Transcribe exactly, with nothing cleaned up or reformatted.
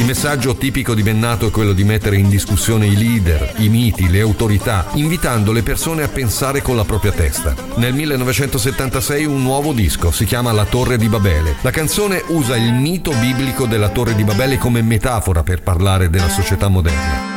messaggio tipico di Bennato è quello di mettere in discussione i leader, i miti, le autorità, invitando le persone a pensare con la propria testa. Nel millenovecentosettantasei un nuovo disco, si chiama La Torre di Babele. La canzone usa il mito biblico della Torre di Babele come metafora per parlare della società moderna.